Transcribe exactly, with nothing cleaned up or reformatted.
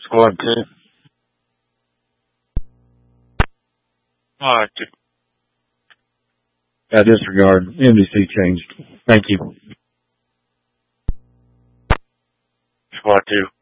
Squad two. Alright. I disregard. M D C changed. Thank you. Squad two.